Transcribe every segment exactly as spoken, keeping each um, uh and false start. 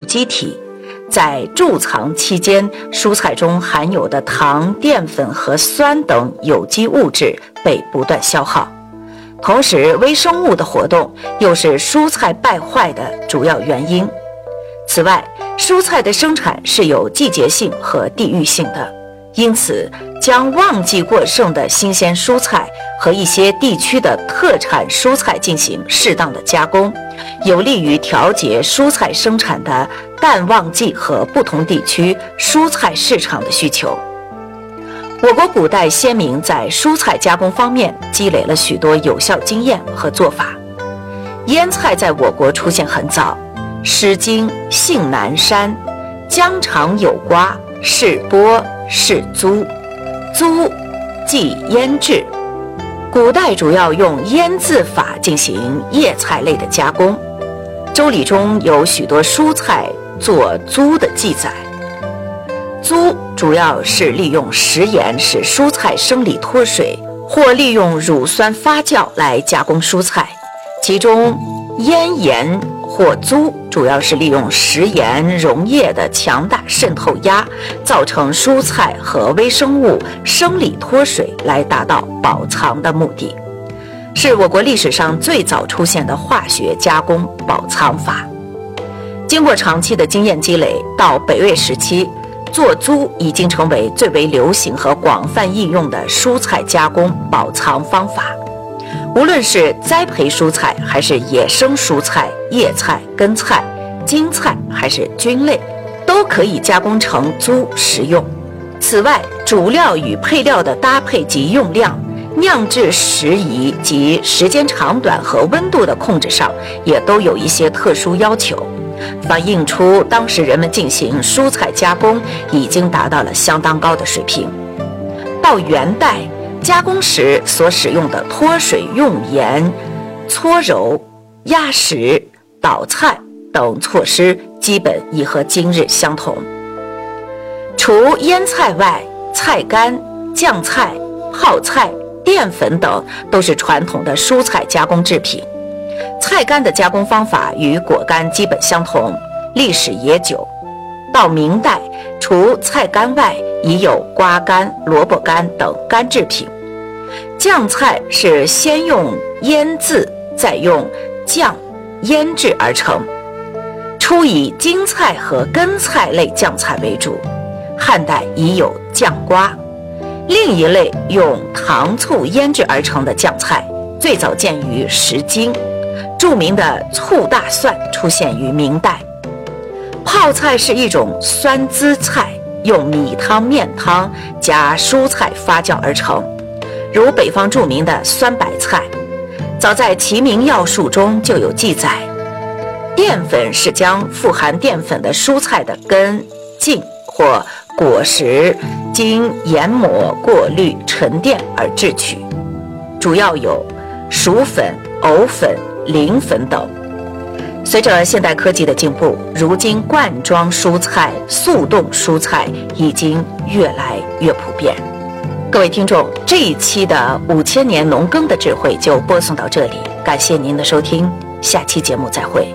机体，在贮藏期间，蔬菜中含有的糖、淀粉和酸等有机物质被不断消耗。同时，微生物的活动又是蔬菜败坏的主要原因。此外，蔬菜的生产是有季节性和地域性的，因此将旺季过剩的新鲜蔬菜和一些地区的特产蔬菜进行适当的加工，有利于调节蔬菜生产的淡旺季和不同地区蔬菜市场的需求。我国古代先民在蔬菜加工方面积累了许多有效经验和做法。腌菜在我国出现很早，《诗经·信南山》疆场有瓜，是播是租，租即腌制。古代主要用腌制法进行叶菜类的加工。周礼中有许多蔬菜做租的记载。租主要是利用食盐使蔬菜生理脱水，或利用乳酸发酵来加工蔬菜。其中腌盐或租主要是利用食盐溶液的强大渗透压，造成蔬菜和微生物生理脱水，来达到保藏的目的，是我国历史上最早出现的化学加工保藏法。经过长期的经验积累，到北魏时期，做租已经成为最为流行和广泛应用的蔬菜加工保藏方法。无论是栽培蔬菜，还是野生蔬菜、叶菜、根菜、茎菜，还是菌类，都可以加工成租食用。此外，主料与配料的搭配及用量、酿制时宜及时间长短和温度的控制上，也都有一些特殊要求，反映出当时人们进行蔬菜加工已经达到了相当高的水平。到元代，加工时所使用的脱水用盐、搓揉、压实、捣菜等措施基本已和今日相同。除腌菜外，菜干、酱菜、泡菜、淀粉等都是传统的蔬菜加工制品。菜干的加工方法与果干基本相同，历史也久。到明代，除菜干外，已有瓜干、萝卜干等干制品。酱菜是先用腌制，再用酱腌制而成，初以茎菜和根菜类酱菜为主。汉代已有酱瓜。另一类用糖醋腌制而成的酱菜，最早见于《诗经》。著名的醋大蒜出现于明代。泡菜是一种酸滋菜，用米汤、面汤加蔬菜发酵而成，如北方著名的酸白菜。早在《齐民要术》中就有记载。淀粉是将富含淀粉的蔬菜的根、茎或果实经研磨、过滤、沉淀而制取，主要有薯粉、藕粉、磷粉等。随着现代科技的进步，如今罐装蔬菜、速冻蔬菜已经越来越普遍。各位听众，这一期的五千年农耕的智慧就播送到这里，感谢您的收听，下期节目再会。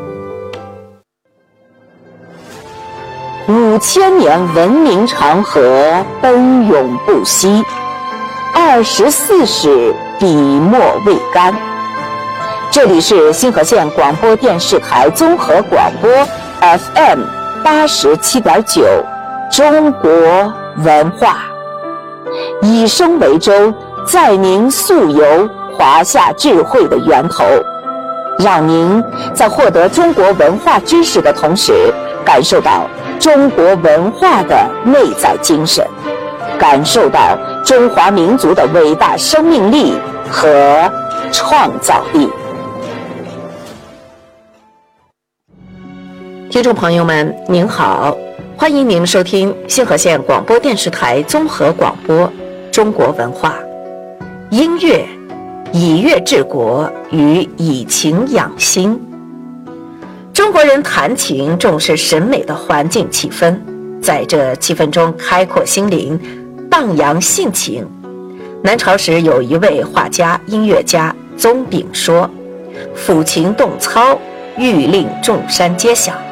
五千年文明长河奔涌不息，二十四史笔墨未干。这里是新河县广播电视台综合广播 F M 八十七点九，中国文化，以声为舟，载您溯游华夏智慧的源头，让您在获得中国文化知识的同时，感受到中国文化的内在精神，感受到中华民族的伟大生命力和创造力。 听众朋友们您好，欢迎您收听新河县广播电视台综合广播中国文化。音乐以乐治国，与以情养心。中国人弹琴重视审美的环境气氛，在这气氛中开阔心灵，荡扬性情。南朝时有一位画家、音乐家宗炳说：“抚琴动操，欲令众山皆响。”